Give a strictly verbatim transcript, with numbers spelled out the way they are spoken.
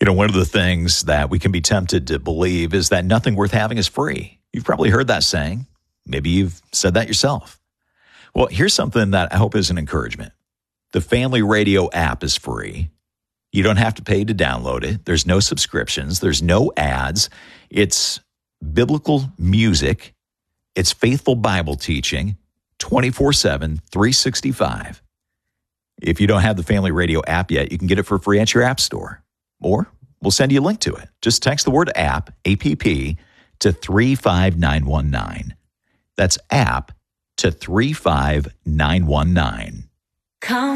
You know, one of the things that we can be tempted to believe is that nothing worth having is free. You've probably heard that saying. Maybe you've said that yourself. Well, here's something that I hope is an encouragement. The Family Radio app is free. You don't have to pay to download it. There's no subscriptions. There's no ads. It's biblical music. It's faithful Bible teaching, twenty-four seven, three sixty-five. If you don't have the Family Radio app yet, you can get it for free at your app store. Or we'll send you a link to it. Just text the word app, A P P, to three five nine one nine. That's app to three five nine one nine. Come.